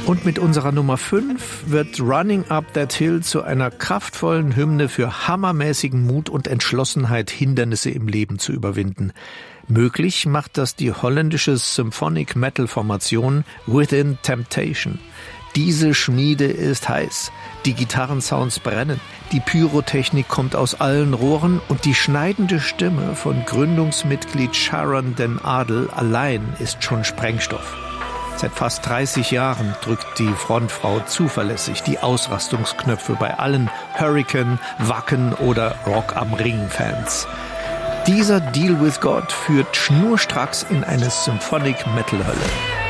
Und mit unserer Nummer 5 wird Running Up That Hill zu einer kraftvollen Hymne für hammermäßigen Mut und Entschlossenheit, Hindernisse im Leben zu überwinden. Möglich macht das die holländische Symphonic Metal Formation Within Temptation. Diese Schmiede ist heiß, die Gitarrensounds brennen, die Pyrotechnik kommt aus allen Rohren und die schneidende Stimme von Gründungsmitglied Sharon den Adel allein ist schon Sprengstoff. Seit fast 30 Jahren drückt die Frontfrau zuverlässig die Ausrastungsknöpfe bei allen Hurricane, Wacken oder Rock am Ring-Fans. Dieser Deal with God führt schnurstracks in eine Symphonic Metal Hölle.